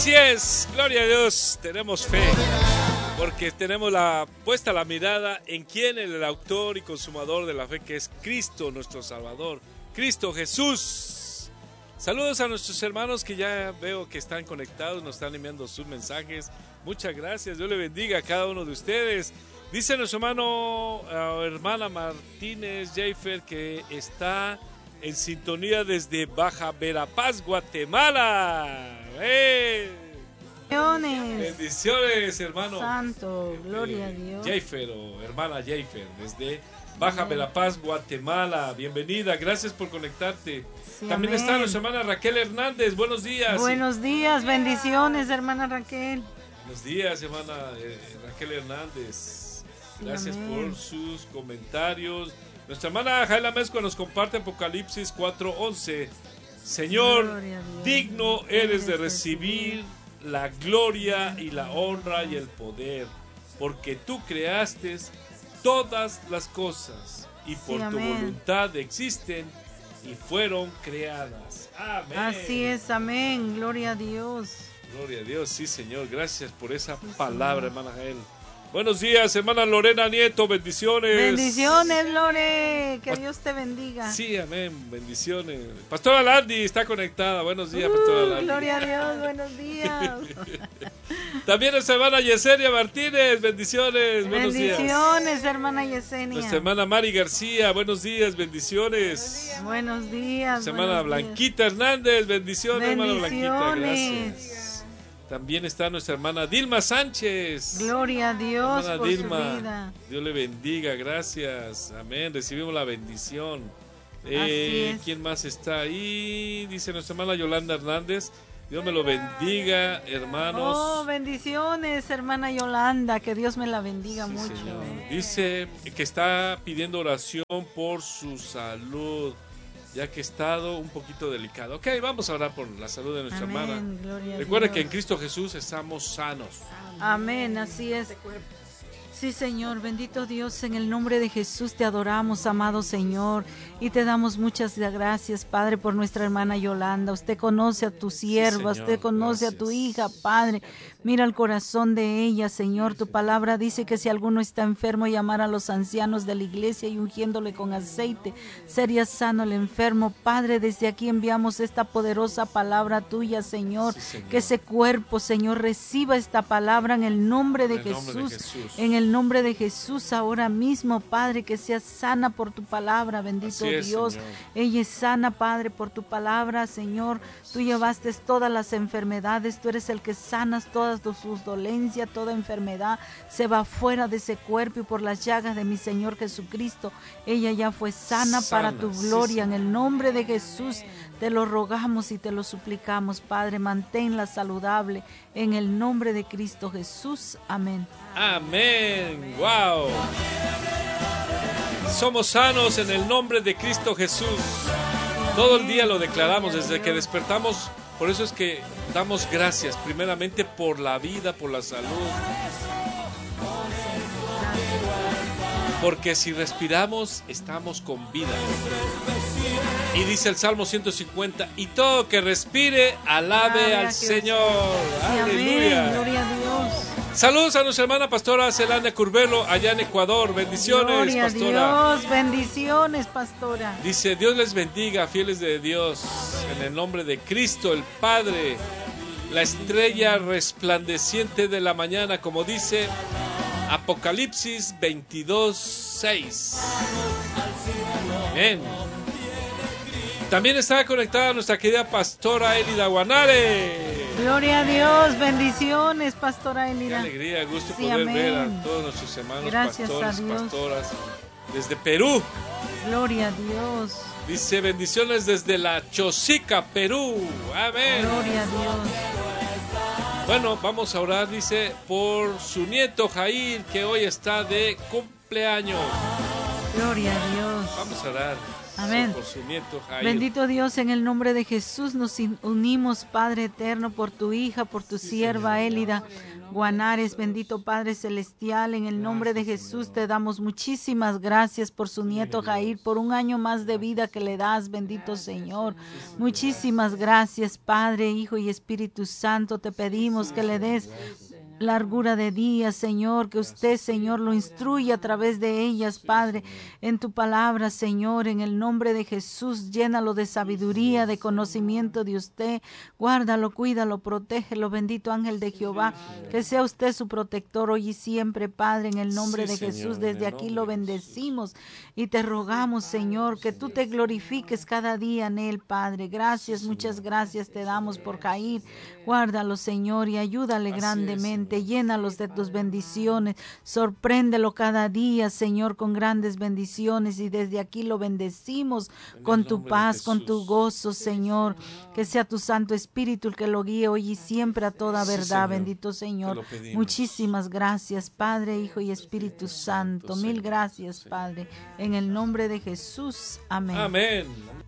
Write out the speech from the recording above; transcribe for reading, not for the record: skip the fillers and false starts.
Así es, gloria a Dios, tenemos fe, porque tenemos puesta la mirada en quien es el autor y consumador de la fe, que es Cristo, nuestro Salvador, Cristo Jesús. Saludos a nuestros hermanos que ya veo que están conectados, nos están enviando sus mensajes. Muchas gracias, Dios le bendiga a cada uno de ustedes. Dice nuestro hermana Martínez Jaifer, que está en sintonía desde Baja Verapaz, Guatemala. Bendiciones, hermano. Santo, gloria a Dios. Jaifer, o hermana Jaifer, desde Baja Verapaz, Guatemala. Bienvenida, gracias por conectarte. Sí, también está nuestra hermana Raquel Hernández. Buenos días. Buenos días, bendiciones, hermana Raquel. Buenos días, hermana Raquel Hernández. Gracias por sus comentarios. Nuestra hermana Jaila Mezcua nos comparte Apocalipsis 4:11. Señor, digno eres de recibir la gloria y la honra y el poder, porque tú creaste todas las cosas y por tu voluntad existen y fueron creadas. Amén. Así es, amén. Gloria a Dios. Gloria a Dios, sí, Señor. Gracias por esa palabra, hermana Jael. Buenos días, hermana Lorena Nieto, bendiciones. Bendiciones, Lore, que Dios te bendiga. Sí, amén, bendiciones. Pastora Landy está conectada, buenos días, Pastora Landy. Gloria a Dios, buenos días. También nuestra hermana Yesenia Martínez, bendiciones, buenos días. Bendiciones, hermana Yesenia. Nuestra hermana Mari García, buenos días, bendiciones. Buenos días. Nuestra hermana Blanquita Hernández, bendiciones, hermana Blanquita, gracias. También está nuestra hermana Dilma Sánchez. Gloria a Dios por Dilma, su vida. Dios le bendiga, gracias. Amén, recibimos la bendición. Así es. ¿Quién más está ahí? Dice nuestra hermana Yolanda Hernández. Dios me lo bendiga, hermanos. Oh, bendiciones, hermana Yolanda. Que Dios me la bendiga mucho. Señor. Dice que está pidiendo oración por su salud, ya que ha estado un poquito delicado. Ok, vamos a orar por la salud de nuestra hermana. Recuerda que en Cristo Jesús estamos sanos. Amén, así es. Sí, Señor, bendito Dios, en el nombre de Jesús te adoramos, amado Señor, y te damos muchas gracias, Padre, por nuestra hermana Yolanda. Usted conoce a tu sierva, sí, usted conoce gracias a tu hija, Padre. Mira el corazón de ella, Señor. Tu palabra dice que si alguno está enfermo, llamar a los ancianos de la iglesia y ungiéndole con aceite, sería sano el enfermo. Padre, desde aquí enviamos esta poderosa palabra tuya, Señor. Sí, Señor. Que ese cuerpo, Señor, reciba esta palabra en el nombre de Jesús. En el nombre de Jesús, ahora mismo, Padre, que sea sana por tu palabra, bendito Dios. Señor. Ella es sana, Padre, por tu palabra, Señor. Tú llevaste todas las enfermedades, tú eres el que sanas todas sus dolencias, toda enfermedad se va fuera de ese cuerpo, y por las llagas de mi Señor Jesucristo, ella ya fue sana para tu gloria. En el nombre de Jesús te lo rogamos y te lo suplicamos, Padre, manténla saludable en el nombre de Cristo Jesús. Amén. Amén. Wow. Somos sanos en el nombre de Cristo Jesús. Todo el día lo declaramos desde que despertamos. Por eso es que damos gracias primeramente por la vida, por la salud. Porque si respiramos, estamos con vida. Y dice el Salmo 150, y todo que respire, alabe al Señor. Sí, Aleluya. amén. Gloria a Dios. Saludos a nuestra hermana pastora Celania Curvelo, allá en Ecuador. Bendiciones, Gloria pastora. a Dios, bendiciones, pastora. Dice, Dios les bendiga, fieles de Dios, en el nombre de Cristo, el Padre, la estrella resplandeciente de la mañana, como dice Apocalipsis 22:6. Amén. También está conectada nuestra querida pastora Elida Guanare. Gloria a Dios, bendiciones, pastora Qué Elida. alegría, gusto Sí, poder amén. ver a todos nuestros hermanos, Gracias pastores, a Dios. pastoras, desde Perú. Gloria a Dios. Dice, bendiciones desde la Chosica, Perú. Amén. Gloria a Dios. Bueno, vamos a orar, dice, por su nieto Jair, que hoy está de cumpleaños. Gloria a Dios. Vamos a orar. Amén. por su nieto Jair. Bendito Dios, en el nombre de Jesús nos unimos, Padre eterno, por tu hija, por tu sierva Élida Guanares. Bendito Padre celestial, en el nombre de Jesús te damos muchísimas gracias por su nieto Jair, por un año más de vida que le das, bendito Señor. Muchísimas gracias, Padre, Hijo y Espíritu Santo. Te pedimos que le des largura de días, Señor, que usted, Señor, lo instruya a través de ellas, Padre, en tu palabra, Señor, en el nombre de Jesús. Llénalo de sabiduría, de conocimiento de usted. Guárdalo, cuídalo, protégelo, bendito ángel de Jehová, que sea usted su protector hoy y siempre, Padre, en el nombre de Jesús. Desde aquí lo bendecimos y te rogamos, Señor, que tú te glorifiques cada día en él, Padre. Gracias, muchas gracias te damos por Jair. Guárdalo, Señor, y ayúdale grandemente. Llénalos de tus bendiciones. Sorpréndelo cada día, Señor, con grandes bendiciones. Y desde aquí lo bendecimos con tu paz, con tu gozo, Señor. Que sea tu Santo Espíritu el que lo guíe hoy y siempre a toda verdad. Bendito Señor. Muchísimas gracias, Padre, Hijo y Espíritu Santo. Mil gracias, Padre. En el nombre de Jesús. Amén. Amén.